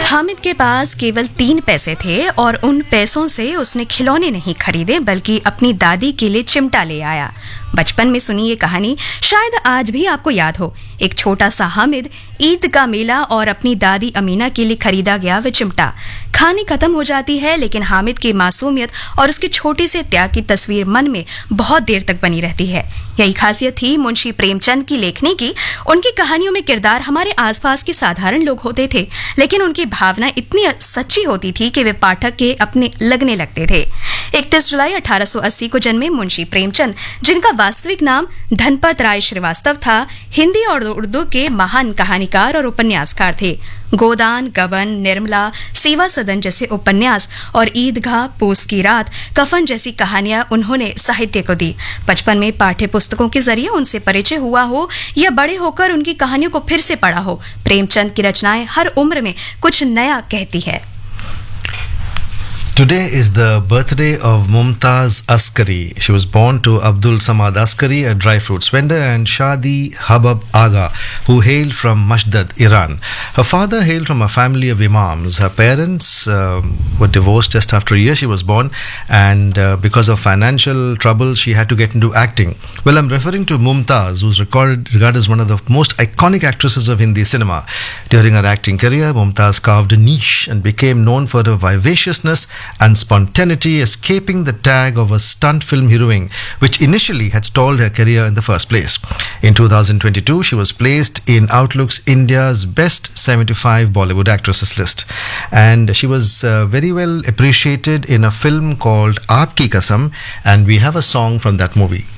हामिद के पास केवल 3 पैसे थे और उन पैसों से उसने खिलौने नहीं खरीदे बल्कि अपनी दादी के लिए चिमटा ले आया। बचपन में सुनी ये कहानी शायद आज भी आपको याद हो। एक छोटा सा हामिद, ईद का मेला और अपनी दादी अमीना के लिए खरीदा गया वह चिमटा। कहानी खत्म हो जाती है लेकिन हामिद की मासूमियत और उसके छोटे से त्याग की तस्वीर मन में बहुत देर तक बनी रहती है। यही खासियत थी मुंशी प्रेमचंद की लेखनी की। उनकी कहानियों में किरदार हमारे आसपास के साधारण लोग होते थे लेकिन उनकी भावना इतनी सच्ची होती थी कि वे पाठक के अपने लगने लगते थे। 31 जुलाई 1880 को जन्मे मुंशी प्रेमचंद, जिनका वास्तविक नाम धनपत राय श्रीवास्तव था, हिंदी और उर्दू के महान कहानीकार और उपन्यासकार थे। गोदान, गबन, निर्मला, सेवा सदन जैसे उपन्यास और ईदगाह, पूस की रात, कफन जैसी कहानियां उन्होंने साहित्य को दी। बचपन में पाठ्य पुस्तकों के जरिए उनसे परिचय हुआ हो या बड़े होकर उनकी कहानियों को फिर से पढ़ा हो, प्रेमचंद की रचनाएं हर उम्र में कुछ नया कहती है। Today is the birthday of Mumtaz Askari. She was born to Abdul Samad Askari, a dry fruits vendor, and Shadi Habab Aga, who hailed from Mashdad, Iran. Her father hailed from a family of imams. Her parents were divorced just after a year she was born, and because of financial trouble, she had to get into acting. Well, I'm referring to Mumtaz, who's regarded as one of the most iconic actresses of Hindi cinema. During her acting career, Mumtaz carved a niche and became known for her vivaciousness and spontaneity, escaping the tag of a stunt film heroine, which initially had stalled her career in the first place. In 2022, she was placed in Outlook's India's Best 75 Bollywood Actresses list. And she was very well appreciated in a film called Aapki Kasam, and we have a song from that movie.